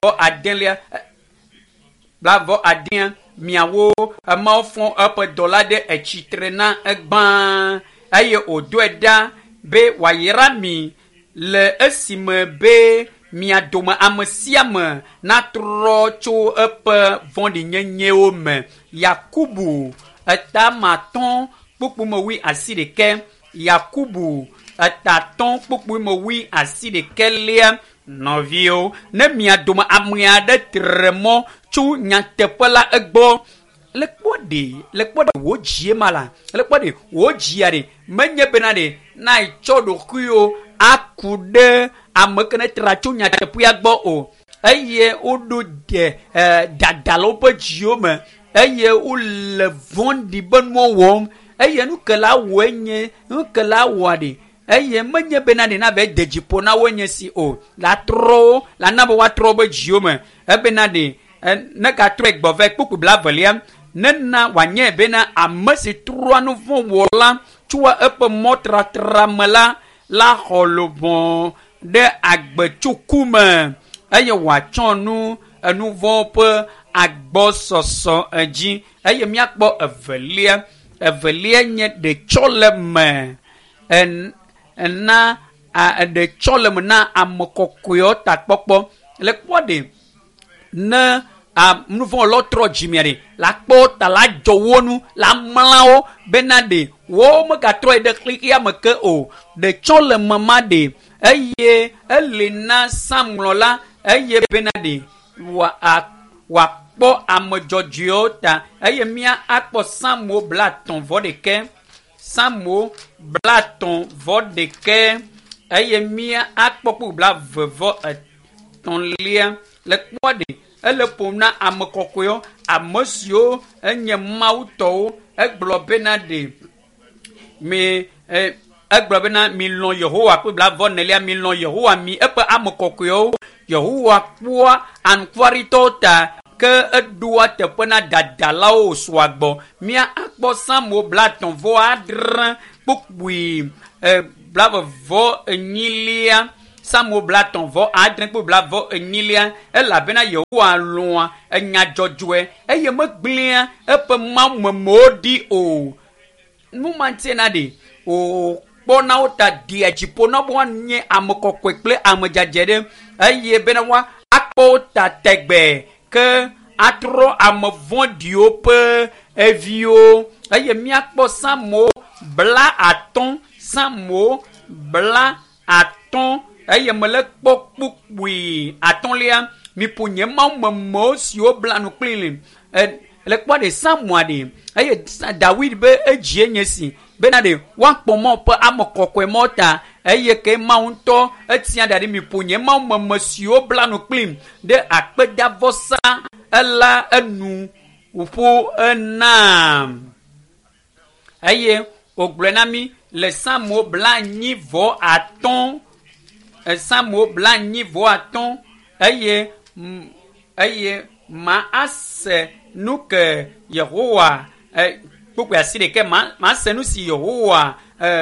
S1: 29 miawo emawo fɔ eƒe dɔla ɖe etsitre na egbã eye wòdoe ɖa be wòayra mi le esime be mia dome ame sia ame natrɔ tso eƒe vɔ̃ɖinyenyewo me. Yakubu 1 kpukpu me 19 Yakubu 1 kpukpu me 19 nɔviwo ne mia dome ame aɖe tre mɔ tso nyateƒe la egbɔ le kpɔ ɖe wo dzie ma la le kpɔ ɖe wo dzia ɖe menye bena ɖe na etsɔ ɖokuiwo aku ɖe ame ke ne tra tso nyateƒea gbɔ o eye woɖo dadalawo ƒe dziwo me eye wole vɔ̃ɖi be nuwo wɔm eye nukela wɔe nye nukela wɔa ɖe eye menye bena ɖe na be de dziƒo na wo nye si o la trɔ la na be woatrɔ wobe dziwo me ebena ɖe ne gatrɔe gbɔ ve kpukpu 20 nena wòanye bena ame si trɔa nu vɔ̃ wɔla tso eƒe mɔtratra me la xɔ lobɔ ɖe agbetsoku me eye wòatsɔ enu vɔ̃ ƒe agbɔsɔsɔ edzi eye míakpɔ evelia nye ɖetsɔ le me na ɖetsɔ le me na ame kɔkɔewo takpɔkpɔ le kpɔ ɖe ne nu vɔ̃ wɔlawo trɔ dzimia ɖe la kpɔ ta la dzɔ wo nu la mlawo bena ɖe wo megatrɔ yi ɖe xlixia me ke o ɖetsɔ le me ma ɖe eye ele na Samuel la eye bena ɖe wòakpɔ ame dzɔdzɔewo ta eye mía akpɔ Samuel 31 Samuel 31 eye mía akpɔ kpukpu 23 le kpɔ ɖe ele ƒom na ame kɔkɔewo ame siwo enye mawutɔwo egblɔ bena ɖe mi egblɔ bena mi lɔ̃ Yehowa kple blavɔ nelia mi lɔ̃ Yehowa mi eƒe ame kɔkɔewo Yehowa kpɔa anukwãɖitɔwo ta ke eɖoa teƒe na dadalawo sɔagbɔ mia akpɔ Samuel 37 kpukpui blavevɔ enyilia Samuel 37 kpukpui blavevɔ enyilia elabena Yehowa lɔ̃a enya dzɔdzɔe eye megblẽa eƒe Mawu memewo ɖi o numantie na ɖe o kpɔnawo ta dia dziƒo na bo nye ame kɔkɔe kple ame dzadze ɖe eye bena wa akpɔ ta tegbe ke atrɔ ame vɔ̃ɖiwo ƒe eviwo eye miakpɔ Samuel 50 Samuel 50 eye mele kpɔ kpukpui 1 miƒo nye Mawu memewo siwo bla nu kpli le kpɔ ɖe Samuel ɖe eye David be edzi nye si bena ɖe woakpɔ Mawu ƒe ame kɔkɔe mɔ ta eye ke Mawu ŋutɔ etia da ɖe miƒo nye Mawu meme siwo bla nu kplim ɖe akpedavɔsa ela enu ƒo ena eye wògblɔ na mi le Samuel 85 Samuel 85 eye ma ase nu ke Yehowa kpukpui 10 ma se nu si Yehowa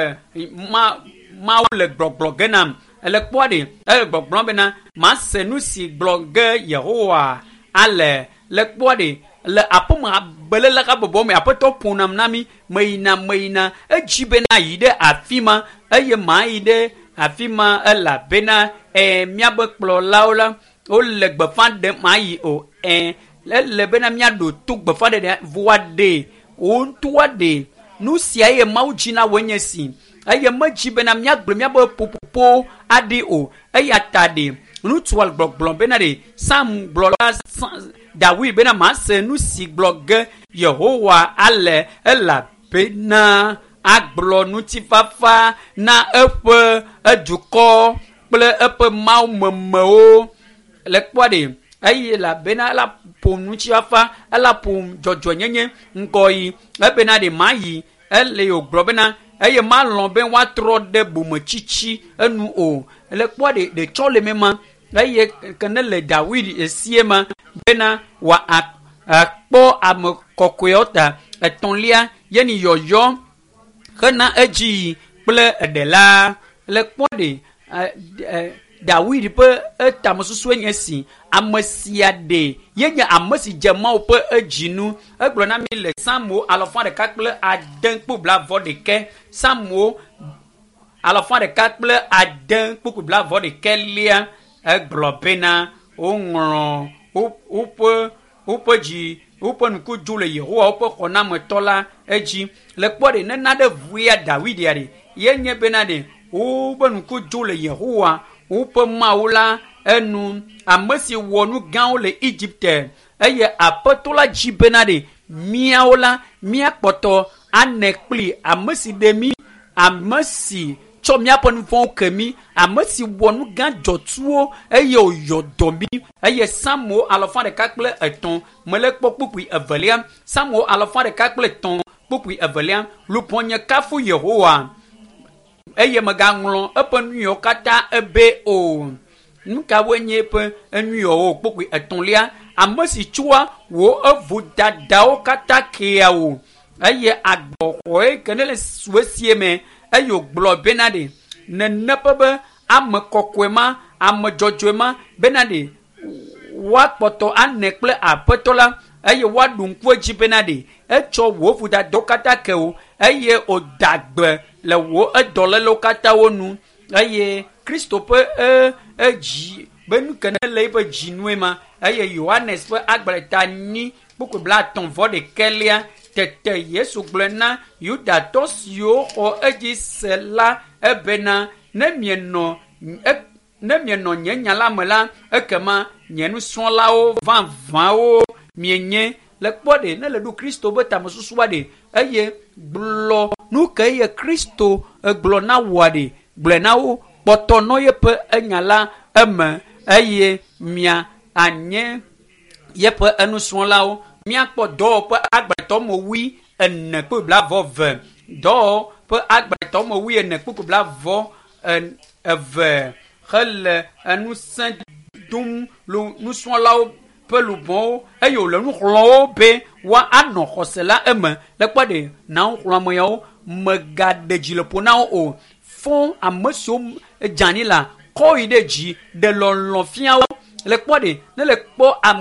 S1: Mawu le gbɔgblɔ ge nam ele kpɔ ɖe ele gbɔgblɔ bena ma se nu si gblɔ ge Yehowa ale le kpɔ ɖe le aƒeme beléle ka bɔbɔ me aƒetɔ ƒo nam na mi meyina edzi bena yi ɖe afi ma eye ma yi ɖe afi ma elabena miabe kplɔlawo la wole gbeƒã ɖem ma yi o ele bena miaɖo to gbeƒã ɖeɖe voa ɖe wo ŋutɔa ɖe nu sia eye Mawu dzi na wo nye si eye medzi bena miagblẽ miabe ƒoƒoƒo aɖi o eya ta ɖe ŋutsua gblɔgblɔ bena ɖe Sam gblɔla David bena ma se nu si gblɔ ge Yehowa ale elabena agblɔ ŋutifafa na eƒe edukɔ kple eƒe Mawu memewo le kpɔ ɖe eye elabena ela ƒo ŋutifafa ela ƒo dzɔdzɔnyenye ŋkɔyi ebena ɖe ma yi ele wògblɔ bena eye ma lɔ̃ be woatrɔ ɖe bometsitsi enu o le kpɔ ɖe tsɔ le mema eye kene le David esie ma bena wa akpɔ ame kɔkɔewo ta 3 yeni yɔyɔ hena edzi kple eɖela le kpɔ ɖe David ƒe etamesusue nye si ame sia ɖe yenye ame si dze Mawu ƒe edzinu egblɔ na mi le Samuel 110 Samuel 110 lia egblɔ bena woŋlɔ woƒe dzi woƒe nukudzo le Yehowa woƒe xɔnametɔ la edzi le kpɔ ɖe nena ɖe vuya David ɖe yenye bena ɖe woƒe nukudzo le Yehowa woƒe Mawu la enu ame si wɔ nu gãwo le Egypte eye aƒetɔ la dzi bena ɖe miawo la miakpɔtɔ ane kpli ame si ɖe mi ame si tsɔ miaƒe nu vɔ̃wo ke mi ame si wɔ nu gã dzɔtsuwo eye wòyɔ dɔ mi eye Samuel 103 mele kpɔ kpukpui 2 Samuel 103 kpukpui 2 lupɔ nye kafu Yehowa eye megaŋlɔ eƒe nuyiwo katã ebe o nukawoe nye eƒe nuyiwo kpukpui 3 ame si tsɔa wo evu dadawo katã keawo eye agbɔxɔe ke ne le suesie me eye wògblɔ bena ɖe neneƒe be ame kɔkɔe ma ame dzɔdzɔe ma bena ɖe woakpɔtɔ ane kple aƒetɔ la eye woaɖu ŋku edzi bena ɖe etsɔ wò vodadawo katã ke wo eye wòda gbe le wò edɔlélewo katã wo nu eye Kristo ƒe edzi be nu ke ne le eƒe dzinue ma eye Yohanes ƒe agbalẽta 9:31 tete Yesu gblɔ na Yudatɔ siwo xɔ edzi se la ebena ne mienɔ nye nya la me la ekema nye nusrɔ̃lawo vavãwo mienye le kpɔ ɖe ne le ɖo Kristo be tamesusua ɖe eye gblɔ nu ke eye Kristo egblɔ na woa ɖe gblɔ na wo kpɔtɔ nɔ yeƒe enya la eme eye mia anye yeƒe enusrɔ̃lawo miakpɔ dɔwɔƒe agbalẽtɔ me 4 dɔwɔƒe pe agbatɔ me wuie ne kpukpu bla vɔ eve hele enusẽ dum lo nusrɔ̃lawo ƒe lubɔwo eye wòle nu xlɔ̃ wo be woanɔ xɔse la eme le kpɔ ɖe na wo xlɔ̃ ame yawo megaɖe dzi le ƒo na wo o fɔ ame siwo dzani la kɔ yi ɖe dzi ɖe lɔlɔ fia wo le kpɔ ɖe ne le kpɔ ame